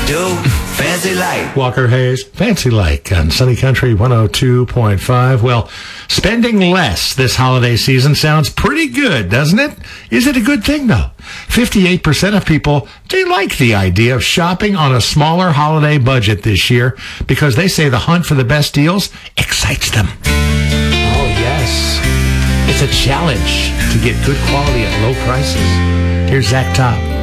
do? Fancy like. Walker Hayes, Fancy Like on Sunny Country 102.5. Well, spending less this holiday season sounds pretty good, doesn't it? Is it a good thing, though? 58% of people, they like the idea of shopping on a smaller holiday budget this year because they say the hunt for the best deals excites them. Oh, yes. It's a challenge to get good quality at low prices. Here's Zach Top.